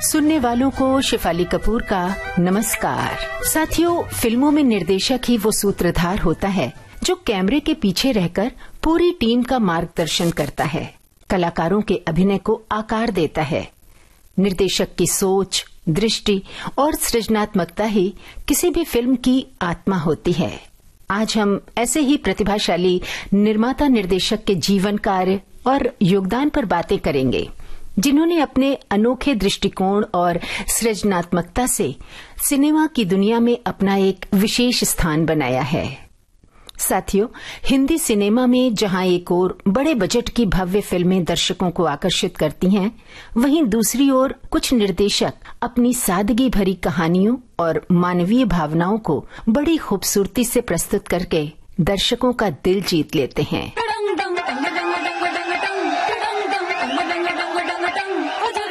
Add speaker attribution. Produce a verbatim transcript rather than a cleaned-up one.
Speaker 1: सुनने वालों को शेफाली कपूर का नमस्कार। साथियों, फिल्मों में निर्देशक ही वो सूत्रधार होता है जो कैमरे के पीछे रहकर पूरी टीम का मार्गदर्शन करता है, कलाकारों के अभिनय को आकार देता है। निर्देशक की सोच, दृष्टि और सृजनात्मकता ही किसी भी फिल्म की आत्मा होती है। आज हम ऐसे ही प्रतिभाशाली निर्माता निर्देशक के जीवन, कार्य और योगदान पर बातें करेंगे, जिन्होंने अपने अनोखे दृष्टिकोण और सृजनात्मकता से सिनेमा की दुनिया में अपना एक विशेष स्थान बनाया है। साथियों, हिंदी सिनेमा में जहां एक ओर बड़े बजट की भव्य फिल्में दर्शकों को आकर्षित करती हैं, वहीं दूसरी ओर कुछ निर्देशक अपनी सादगी भरी कहानियों और मानवीय भावनाओं को बड़ी खूबसूरती से प्रस्तुत करके दर्शकों का दिल जीत लेते हैं।